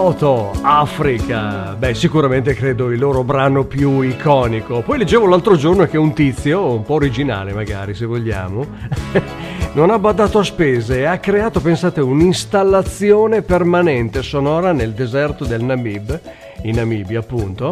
Toto, Africa. Beh, sicuramente credo il loro brano più iconico. Poi leggevo l'altro giorno che un tizio, un po' originale magari se vogliamo, non ha badato a spese e ha creato, pensate, un'installazione permanente sonora nel deserto del Namib, in Namibia appunto,